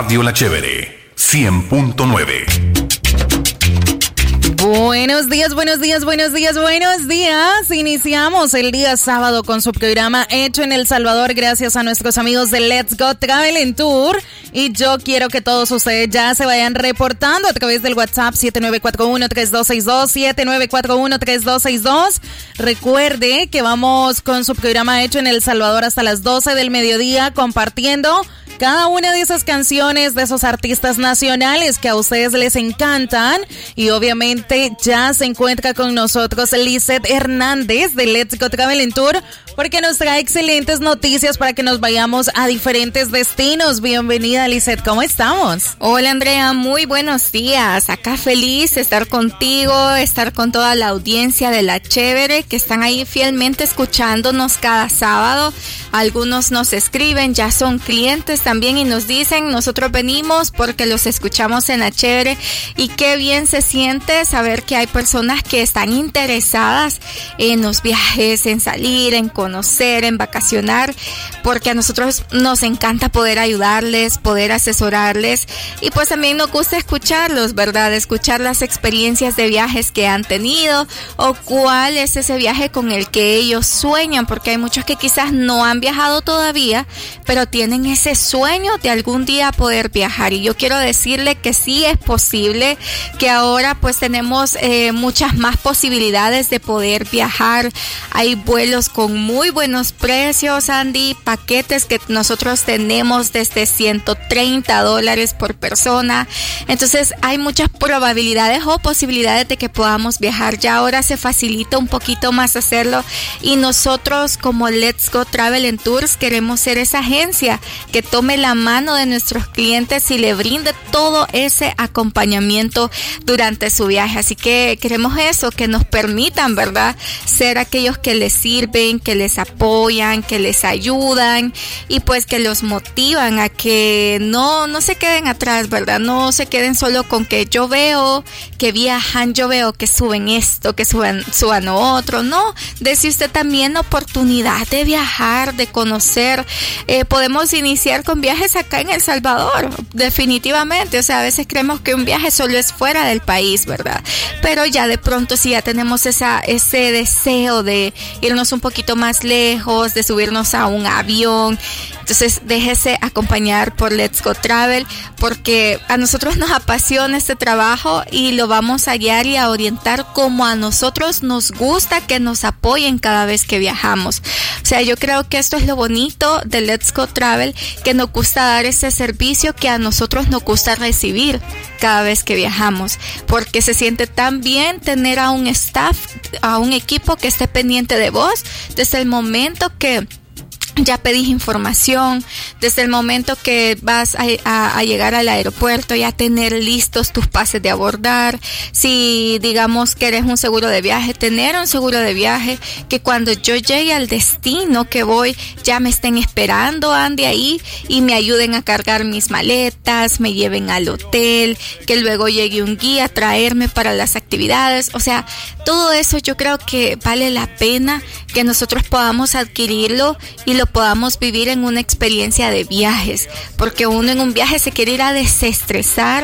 Radio La Chévere 100.9. Buenos días, buenos días, buenos días, buenos días. Iniciamos el día sábado con su programa hecho en El Salvador gracias a nuestros amigos de Let's Go Travel and Tour. Y yo quiero que todos ustedes ya se vayan reportando a través del WhatsApp 7941-3262, 7941-3262. Recuerde que vamos con su programa hecho en El Salvador hasta las 12 del mediodía compartiendo cada una de esas canciones de esos artistas nacionales que a ustedes les encantan. Y obviamente ya se encuentra con nosotros Lizeth Hernández de Let's Go Travel and Tour, porque nos trae excelentes noticias para que nos vayamos a diferentes destinos. Bienvenida, Lizeth, ¿cómo estamos? Hola, Andrea, muy buenos días. Acá feliz de estar contigo, estar con toda la audiencia de La Chévere que están ahí fielmente escuchándonos cada sábado. Algunos nos escriben, ya son clientes también y nos dicen, nosotros venimos porque los escuchamos en La Chévere, y qué bien se siente saber que hay personas que están interesadas en los viajes, en salir, en conocer, en vacacionar, porque a nosotros nos encanta poder ayudarles, poder asesorarles, y pues también nos gusta escucharlos, ¿verdad? Escuchar las experiencias de viajes que han tenido o cuál es ese viaje con el que ellos sueñan, porque hay muchos que quizás no han viajado todavía, pero tienen ese sueño de algún día poder viajar. Y yo quiero decirle que sí es posible, que ahora pues tenemos muchas más posibilidades de poder viajar. Hay vuelos con muy buenos precios, Andy, paquetes que nosotros tenemos desde $130 por persona. Entonces hay muchas probabilidades o posibilidades de que podamos viajar. Ya ahora se facilita un poquito más hacerlo, y nosotros como Let's Go Travel and Tours queremos ser esa agencia que tome la mano de nuestros clientes y le brinde todo ese acompañamiento durante su viaje. Así que queremos eso, que nos permitan, ¿verdad?, ser aquellos que les sirven, que les apoyan, que les ayudan, y pues que los motivan a que no se queden atrás, ¿verdad? No se queden solo con que yo veo que viajan, yo veo que suben esto, que suban otro. No, dese usted también oportunidad de viajar, de conocer. Podemos iniciar con viajes acá en El Salvador, definitivamente. O sea, a veces creemos que un viaje solo es fuera del país, ¿verdad? Pero ya de pronto, si ya tenemos ese deseo de irnos un poquito más lejos, de subirnos a un avión, entonces déjese acompañar por Let's Go Travel, porque a nosotros nos apasiona este trabajo y lo vamos a guiar y a orientar como a nosotros nos gusta que nos apoyen cada vez que viajamos. O sea, yo creo que esto es lo bonito de Let's Go Travel, que nos gusta dar ese servicio que a nosotros nos gusta recibir cada vez que viajamos, porque se siente tan bien tener a un staff, a un equipo que esté pendiente de vos desde el momento que ya pedís información, desde el momento que vas a llegar al aeropuerto, ya tener listos tus pases de abordar. Si digamos que eres un seguro de viaje, tener un seguro de viaje, que cuando yo llegue al destino que voy, ya me estén esperando, Andy, ahí, y me ayuden a cargar mis maletas, me lleven al hotel, que luego llegue un guía a traerme para las actividades. O sea, todo eso yo creo que vale la pena que nosotros podamos adquirirlo y lo podamos vivir en una experiencia de viajes, porque uno en un viaje se quiere ir a desestresar,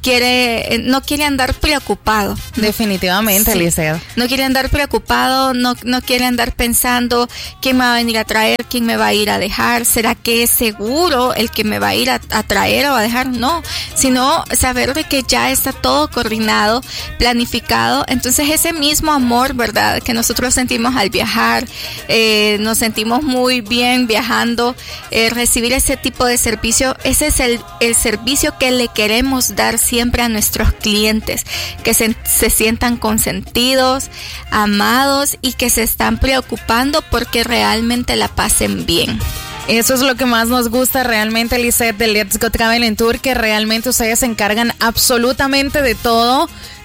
no quiere andar preocupado. Definitivamente, sí. Lizeth. No quiere andar preocupado, no quiere andar pensando quién me va a venir a traer, quién me va a ir a dejar, ¿será que es seguro el que me va a ir a traer o a dejar? No, sino saber de que ya está todo coordinado, planificado. Entonces ese mismo amor, ¿verdad?, que nosotros sentimos al viajar, nos sentimos muy bien viajando, recibir ese tipo de servicio, ese es el servicio que le queremos dar siempre a nuestros clientes, que se sientan consentidos, amados y que se están preocupando porque realmente la pasen bien. Eso es lo que más nos gusta realmente, Lizeth, de Let's Go Travel and Tour, que realmente ustedes se encargan absolutamente de todo.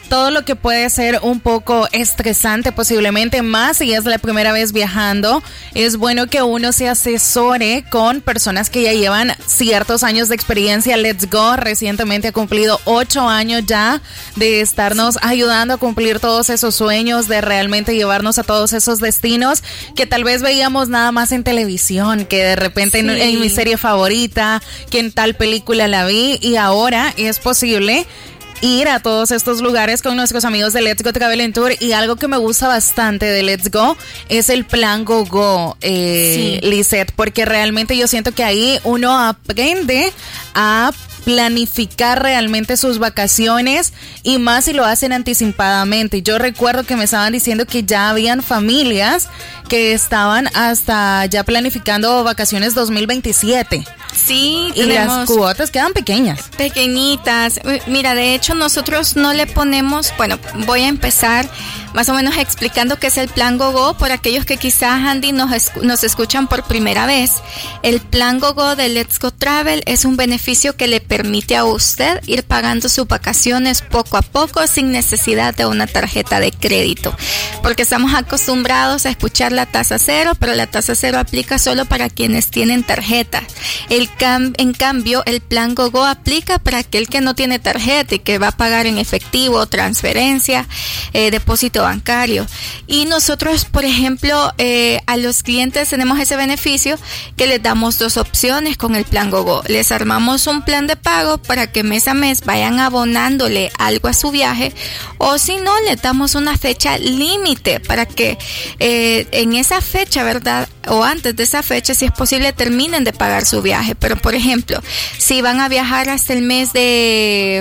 todo lo que puede ser un poco estresante posiblemente, más si es la primera vez viajando, es bueno que uno se asesore con personas que ya llevan ciertos años de experiencia. Let's Go recientemente ha cumplido 8 años ya de estarnos ayudando a cumplir todos esos sueños, de realmente llevarnos a todos esos destinos que tal vez veíamos nada más en televisión, que de repente en mi serie favorita, que en tal película la vi, y ahora es posible ir a todos estos lugares con nuestros amigos de Let's Go Travel and Tour. Y algo que me gusta bastante de Let's Go es el plan GoGo, Lisette, porque realmente yo siento que ahí uno aprende a planificar realmente sus vacaciones, y más si lo hacen anticipadamente. Yo recuerdo que me estaban diciendo que ya habían familias que estaban hasta ya planificando vacaciones 2027. Sí, y las cuotas quedan pequeñitas. Mira, de hecho nosotros no le ponemos, bueno, voy a empezar más o menos explicando qué es el plan GoGo por aquellos que quizás, Andy, nos escuchan por primera vez. El plan GoGo de Let's Go Travel es un beneficio que le permite a usted ir pagando sus vacaciones poco a poco sin necesidad de una tarjeta de crédito, porque estamos acostumbrados a escuchar la tasa cero, pero la tasa cero aplica solo para quienes tienen tarjeta. En cambio, el plan GoGo aplica para aquel que no tiene tarjeta y que va a pagar en efectivo, transferencia, depósito bancario. Y nosotros, por ejemplo, a los clientes tenemos ese beneficio que les damos 2 opciones con el plan GoGo. Les armamos un plan de pago para que mes a mes vayan abonándole algo a su viaje, o si no, les damos una fecha límite para que en esa fecha, ¿verdad?, o antes de esa fecha, si es posible, terminen de pagar su viaje. Pero, por ejemplo, si van a viajar hasta el mes de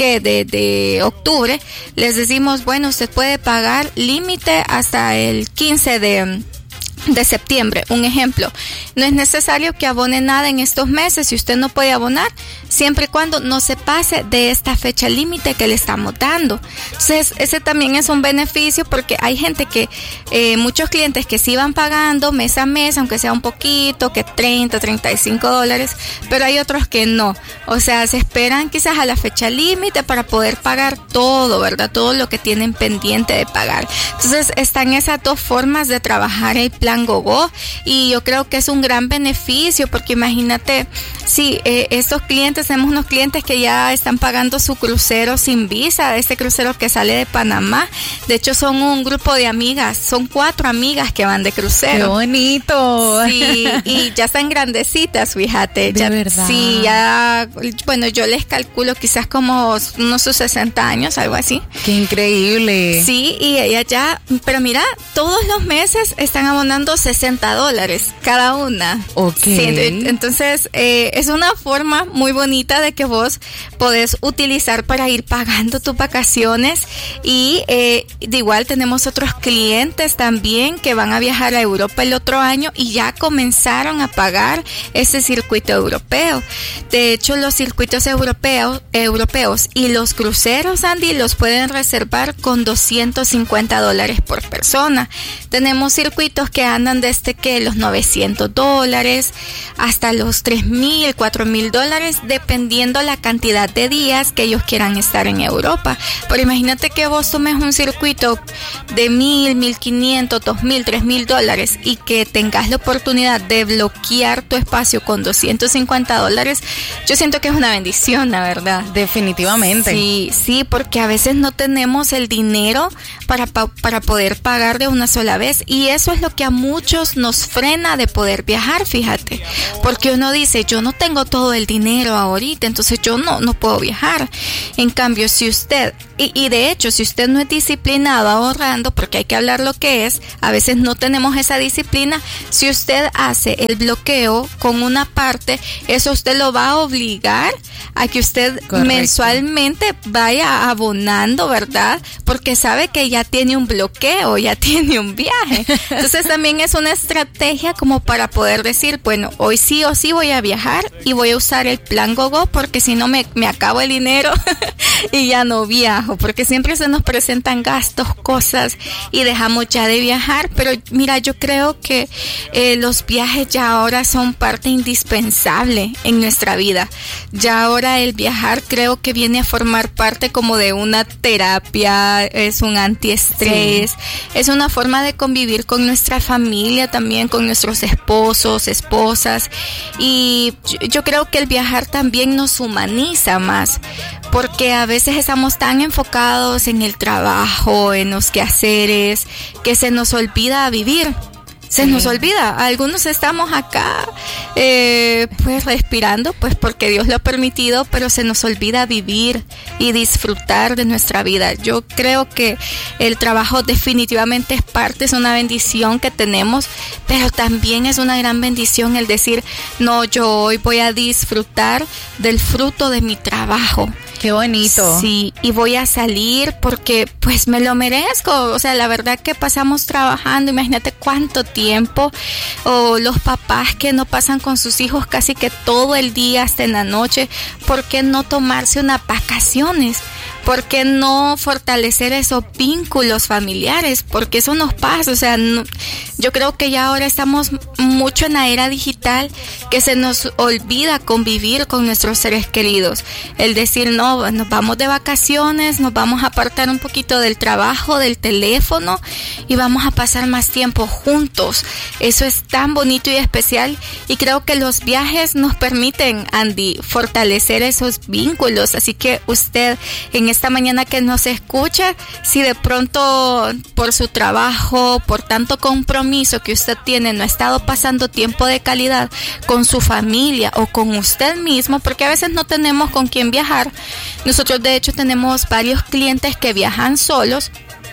octubre, les decimos, bueno, usted puede pagar límite hasta el 15 de septiembre, un ejemplo. No es necesario que abone nada en estos meses si usted no puede abonar, siempre y cuando no se pase de esta fecha límite que le estamos dando. Entonces, ese también es un beneficio, porque hay gente que, muchos clientes que sí van pagando mes a mes, aunque sea un poquito, que $30-35, pero hay otros que no. O sea, se esperan quizás a la fecha límite para poder pagar todo, ¿verdad? Todo lo que tienen pendiente de pagar. Entonces, están esas 2 formas de trabajar el plan GoGo, y yo creo que es un gran beneficio, porque imagínate, si estos clientes, tenemos unos clientes que ya están pagando su crucero sin visa, este crucero que sale de Panamá. De hecho, son un grupo de amigas, son 4 amigas que van de crucero. ¡Qué bonito! Sí, y ya están grandecitas, fíjate. ¿De verdad? Sí, ya, bueno, yo les calculo quizás como unos 60 años, algo así. ¡Qué increíble! Sí, y ella ya, pero mira, todos los meses están abonando $60 cada una. Ok. Sí, entonces es una forma muy bonita de que vos podés utilizar para ir pagando tus vacaciones. Y de igual tenemos otros clientes también que van a viajar a Europa el otro año y ya comenzaron a pagar ese circuito europeo. De hecho, los circuitos europeos y los cruceros, Andy, los pueden reservar con $250 por persona. Tenemos circuitos que andan desde los $900 hasta los $3,000, $4,000, dependiendo la cantidad de días que ellos quieran estar en Europa. Pero imagínate que vos tomes un circuito de $1,000, $1,500, $2,000, $3,000 y que tengas la oportunidad de bloquear tu espacio con $250. Yo siento que es una bendición, la verdad. Definitivamente. Sí, porque a veces no tenemos el dinero para poder pagar de una sola vez, y eso es lo que a muchos nos frena de poder viajar, fíjate, porque uno dice, yo no tengo todo el dinero ahorita, entonces yo no puedo viajar. En cambio, si usted, y de hecho, si usted no es disciplinado ahorrando, porque hay que hablar lo que es, a veces no tenemos esa disciplina, si usted hace el bloqueo con una parte, eso usted lo va a obligar a que usted mensualmente vaya abonando, ¿verdad? Porque sabe que ya tiene un bloqueo, ya tiene un viaje. Entonces también es una estrategia como para poder decir, bueno, hoy sí o sí voy a viajar y voy a usar el plan GoGo, porque si no me acabo el dinero y ya no viajo. trabajo, porque siempre se nos presentan gastos, cosas, y dejamos ya de viajar. Pero mira, yo creo que los viajes ya ahora son parte indispensable en nuestra vida. Ya ahora el viajar creo que viene a formar parte como de una terapia, es un antiestrés, es una forma de convivir con nuestra familia, también con nuestros esposos, esposas, y yo creo que el viajar también nos humaniza más, porque a veces estamos tan enfocados en el trabajo, en los quehaceres, que se nos olvida vivir. Se nos olvida, algunos estamos acá pues respirando, pues porque Dios lo ha permitido, pero se nos olvida vivir y disfrutar de nuestra vida. Yo creo que el trabajo definitivamente es parte, es una bendición que tenemos, pero también es una gran bendición el decir, no, yo hoy voy a disfrutar del fruto de mi trabajo. Qué bonito. Sí, y voy a salir porque pues me lo merezco. O sea, la verdad que pasamos trabajando, imagínate cuánto tiempo, o los papás que no pasan con sus hijos casi que todo el día hasta en la noche. ¿Por qué no tomarse unas vacaciones? ¿Por qué no fortalecer esos vínculos familiares? Porque eso nos pasa, o sea, no, yo creo que ya ahora estamos mucho en la era digital, que se nos olvida convivir con nuestros seres queridos. El decir, no, nos vamos de vacaciones, nos vamos a apartar un poquito del trabajo, del teléfono, y vamos a pasar más tiempo juntos. Eso es tan bonito y especial, y creo que los viajes nos permiten, Andy, fortalecer esos vínculos. Así que usted, en esta mañana que nos escucha, si de pronto por su trabajo, por tanto compromiso que usted tiene, no ha estado pasando tiempo de calidad con su familia o con usted mismo, porque a veces no tenemos con quién viajar. Nosotros de hecho tenemos varios clientes que viajan solos.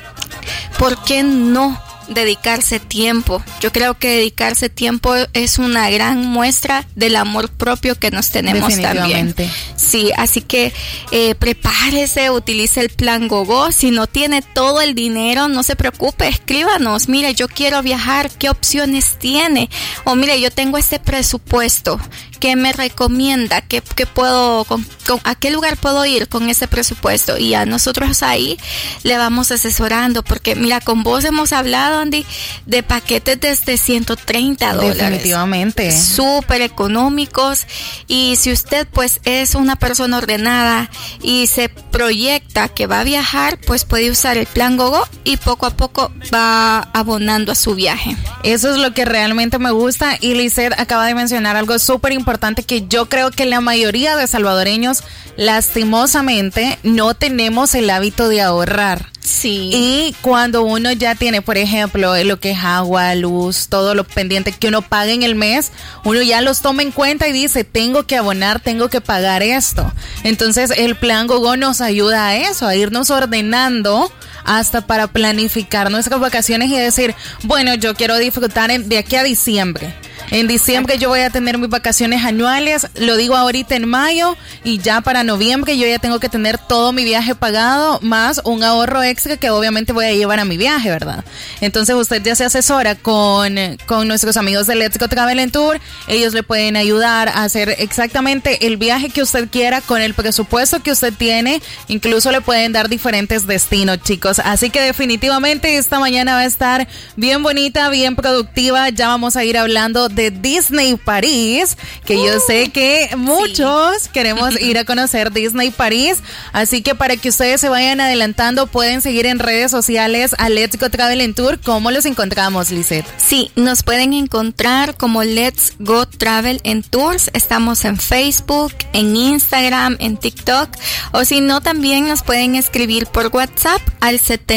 ¿Por qué no dedicarse tiempo? Yo creo que dedicarse tiempo es una gran muestra del amor propio que nos tenemos también. Sí, así que prepárese, utilice el plan GoGo. Si no tiene todo el dinero, no se preocupe, escríbanos. Mire, yo quiero viajar, ¿qué opciones tiene? O mire, yo tengo este presupuesto, ¿qué me recomienda? ¿Qué puedo, a qué lugar puedo ir con ese presupuesto? Y a nosotros ahí le vamos asesorando, porque mira, con vos hemos hablado, Andy, de paquetes desde $130. Definitivamente. Súper económicos. Y si usted pues es una persona ordenada y se proyecta que va a viajar, pues puede usar el plan GoGo y poco a poco va abonando a su viaje. Eso es lo que realmente me gusta. Y Lizeth acaba de mencionar algo súper importante, que yo creo que la mayoría de salvadoreños lastimosamente no tenemos el hábito de ahorrar. Sí. Y cuando uno ya tiene, por ejemplo, lo que es agua, luz, todo lo pendiente que uno paga en el mes, uno ya los toma en cuenta y dice, tengo que abonar, tengo que pagar esto. Entonces el plan GoGo nos ayuda a eso, a irnos ordenando hasta para planificar nuestras vacaciones y decir, bueno, yo quiero disfrutar de aquí a diciembre. En diciembre yo voy a tener mis vacaciones anuales, lo digo ahorita en mayo, y ya para noviembre yo ya tengo que tener todo mi viaje pagado, más un ahorro extra que obviamente voy a llevar a mi viaje, ¿verdad? Entonces usted ya se asesora con nuestros amigos de Let's Go Travel & Tour. Ellos le pueden ayudar a hacer exactamente el viaje que usted quiera con el presupuesto que usted tiene. Incluso le pueden dar diferentes destinos, chicos. Así que definitivamente esta mañana va a estar bien bonita, bien productiva. Ya vamos a ir hablando de Disney París, que yo sé que muchos queremos ir a conocer Disney París, así que para que ustedes se vayan adelantando, pueden seguir en redes sociales a Let's Go Travel & Tour. ¿Cómo los encontramos, Lizeth? Sí, nos pueden encontrar como Let's Go Travel & Tours. Estamos en Facebook, en Instagram, en TikTok, o si no, también nos pueden escribir por WhatsApp al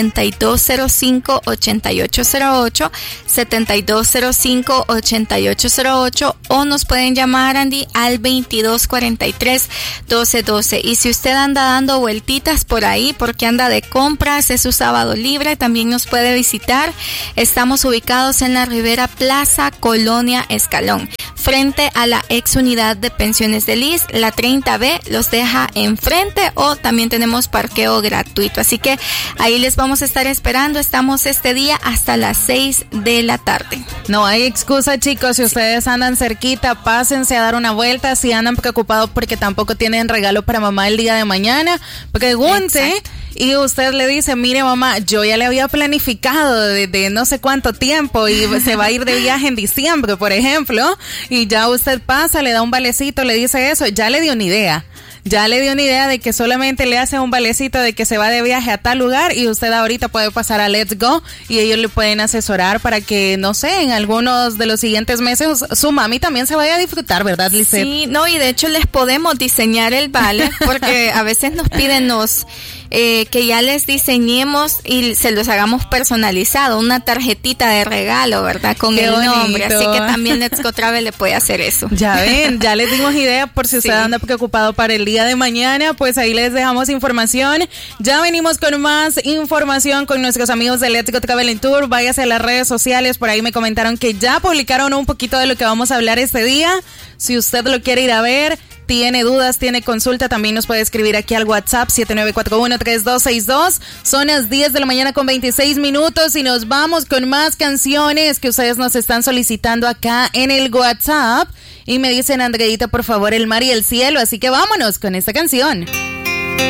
7205-8808, 7205-8808, o nos pueden llamar, Andy, al 2243-1212. Y si usted anda dando vueltitas por ahí porque anda de compras, es su sábado libre, también nos puede visitar. Estamos ubicados en la Rivera Plaza, Colonia Escalón, frente a la ex unidad de pensiones de Liz. La 30B los deja enfrente, o también tenemos parqueo gratuito, así que ahí les vamos a estar esperando. Estamos este día hasta las 6 de la tarde. No hay excusa, chicos. Si ustedes andan cerquita, pásense a dar una vuelta. Si andan preocupados porque tampoco tienen regalo para mamá el día de mañana, pregunte. Exacto. y usted le dice, mire mamá, yo ya le había planificado desde no sé cuánto tiempo y se va a ir de viaje en diciembre, por ejemplo, y ya usted pasa, le da un valecito, le dice eso, ya le dio una idea. Ya le dio una idea de que solamente le hace un valecito de que se va de viaje a tal lugar y usted ahorita puede pasar a Let's Go y ellos le pueden asesorar para que, no sé, en algunos de los siguientes meses su mami también se vaya a disfrutar, ¿verdad, Lisette? Sí, no, y de hecho les podemos diseñar el vale porque a veces nos piden que ya les diseñemos y se los hagamos personalizado, una tarjetita de regalo, ¿verdad? Con Qué el bonito. nombre, así que también Let's Go Travel le puede hacer eso. Ya ven, ya les dimos idea por si usted anda preocupado para el día de mañana, pues ahí les dejamos información. Ya venimos con más información con nuestros amigos de Let's Go Travel and Tour. Váyase a las redes sociales, por ahí me comentaron que ya publicaron un poquito de lo que vamos a hablar este día. Si usted lo quiere ir a ver, tiene dudas, tiene consulta, también nos puede escribir aquí al WhatsApp 7941-3262. Son las 10 de la mañana con 26 minutos y nos vamos con más canciones que ustedes nos están solicitando acá en el WhatsApp. Y me dicen, Andreita, por favor, el mar y el cielo. Así que vámonos con esta canción.